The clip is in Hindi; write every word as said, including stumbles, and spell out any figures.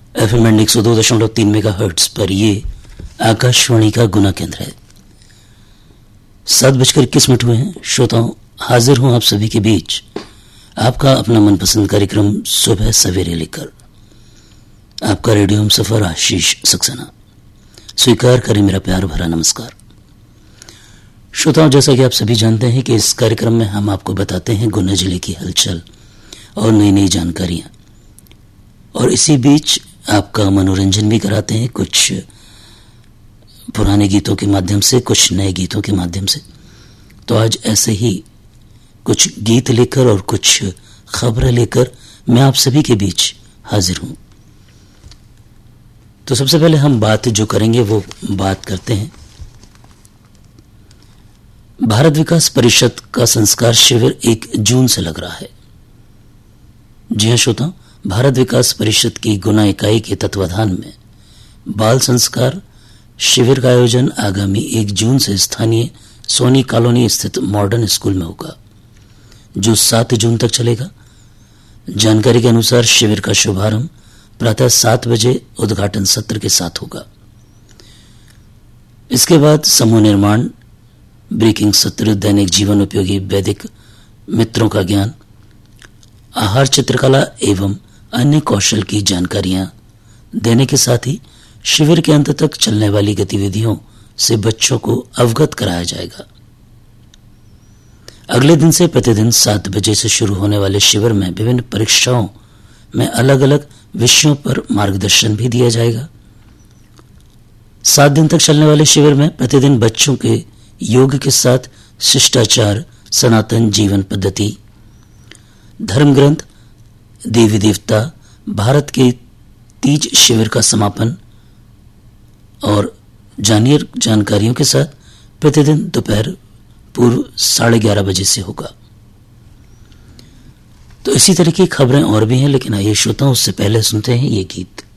एफ एम एक सौ दो दशमलव तीन मेगा हर्ट्ज पर ये आकाशवाणी का गुना केंद्र है। सात बजकर इक्कीस मिनट हुए हैं। श्रोताओं, हाजिर हूं आप सभी के बीच आपका अपना मनपसंद कार्यक्रम सुबह सवेरे लेकर। आपका रेडियो हम सफर आशीष सक्सेना। स्वीकार करें मेरा प्यार भरा नमस्कार। श्रोताओं, जैसा कि आप सभी जानते हैं कि इस कार्यक्रम में हम आपको बताते हैं गुना जिले की हलचल और नई नई जानकारियां, और इसी बीच आपका मनोरंजन भी कराते हैं, कुछ पुराने गीतों के माध्यम से, कुछ नए गीतों के माध्यम से। तो आज ऐसे ही कुछ गीत लेकर और कुछ खबरें लेकर मैं आप सभी के बीच हाजिर हूं। तो सबसे पहले हम बात जो करेंगे वो बात करते हैं भारत विकास परिषद का संस्कार शिविर एक जून से लग रहा है। जी हाँ श्रोताओं, भारत विकास परिषद की गुना इकाई के तत्वाधान में बाल संस्कार शिविर का आयोजन आगामी एक जून से स्थानीय सोनी कॉलोनी स्थित मॉडर्न स्कूल में होगा, जो सात जून तक चलेगा। जानकारी के अनुसार शिविर का शुभारंभ प्रातः सात बजे उद्घाटन सत्र के साथ होगा। इसके बाद समूह निर्माण, ब्रेकिंग सत्र, दैनिक जीवन उपयोगी वैदिक मित्रों का ज्ञान, आहार चित्रकला एवं अन्य कौशल की जानकारियां देने के साथ ही शिविर के अंत तक चलने वाली गतिविधियों से बच्चों को अवगत कराया जाएगा। अगले दिन से प्रतिदिन सात बजे से शुरू होने वाले शिविर में विभिन्न परीक्षाओं में अलग अलग विषयों पर मार्गदर्शन भी दिया जाएगा। सात दिन तक चलने वाले शिविर में प्रतिदिन बच्चों के योग के साथ शिष्टाचार, सनातन जीवन पद्धति, धर्म ग्रंथ, देवी देवता, भारत के तीज शिविर का समापन और जानिए जानकारियों के साथ प्रतिदिन दोपहर पूर्व साढ़े ग्यारह बजे से होगा। तो इसी तरह की खबरें और भी हैं, लेकिन आइए श्रोताओं उससे पहले सुनते हैं ये गीत।